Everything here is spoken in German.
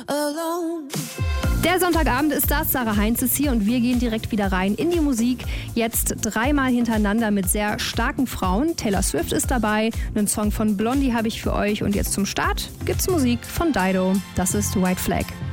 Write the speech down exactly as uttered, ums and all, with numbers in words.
alone. Der Sonntagabend ist das, Sarah Heinz ist hier und wir gehen direkt wieder rein in die Musik. Jetzt dreimal hintereinander mit sehr starken Frauen. Taylor Swift ist dabei, einen Song von Blondie habe ich für euch und jetzt zum Start gibt's Musik von Dido. Das ist White Flag.